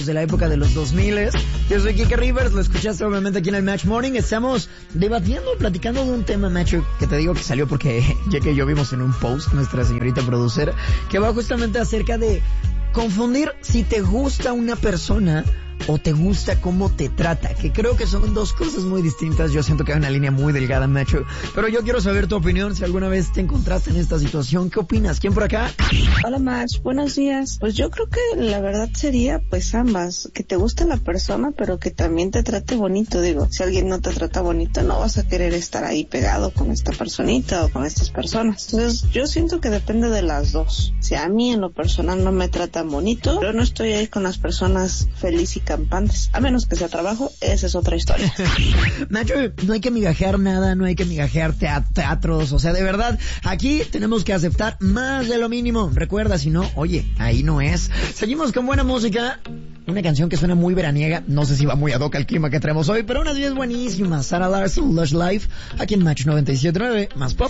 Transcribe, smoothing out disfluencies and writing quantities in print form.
de la época de los 2000. Yo soy Kike Rivers, lo escuchaste obviamente aquí en el Match Morning. Estamos debatiendo, platicando de un tema, Macho, que te digo que salió porque Jake y yo vimos en un post, nuestra señorita producer, que va justamente acerca de confundir si te gusta una persona o te gusta cómo te trata, que creo que son dos cosas muy distintas. Yo siento que hay una línea muy delgada, Macho, pero yo quiero saber tu opinión, si alguna vez te encontraste en esta situación. ¿Qué opinas? ¿Quién por acá? Hola, Match, buenos días. Pues yo creo que la verdad sería pues ambas, que te guste la persona pero que también te trate bonito. Digo, si alguien no te trata bonito, no vas a querer estar ahí pegado con esta personita o con estas personas. Entonces yo siento que depende de las dos. Si a mí en lo personal no me tratan bonito, yo no estoy ahí con las personas feliz y campantes, a menos que sea trabajo. Esa es otra historia. Nacho, no hay que migajear nada, no hay que migajear teatros, o sea, de verdad, aquí tenemos que aceptar más de lo mínimo. Recuerda, si no, oye, ahí no es. Seguimos con buena música, una canción que suena muy veraniega, no sé si va muy ad hoc al clima que traemos hoy, pero aún así es buenísima. Sarah Larson, Lush Life, aquí en Match 97.9, más pop.